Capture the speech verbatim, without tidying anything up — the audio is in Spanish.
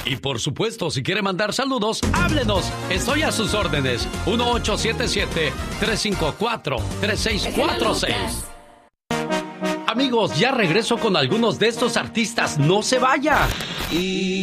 Y por supuesto, si quiere mandar saludos, háblenos. Estoy a sus órdenes. uno ocho siete siete, tres cinco cuatro, tres seis cuatro seis. Amigos, ya regreso con algunos de estos artistas. No se vaya. Y...